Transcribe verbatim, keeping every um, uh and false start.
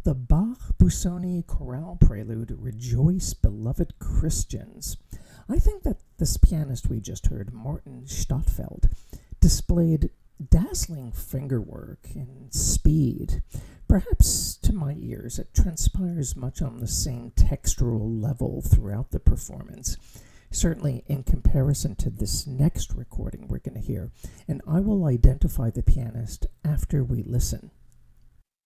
The Bach-Busoni chorale prelude, Rejoice, Beloved Christians. I think that this pianist we just heard, Martin Stottfeld, displayed dazzling fingerwork and speed. Perhaps to my ears it transpires much on the same textural level throughout the performance, certainly in comparison to this next recording we're going to hear, and I will identify the pianist after we listen.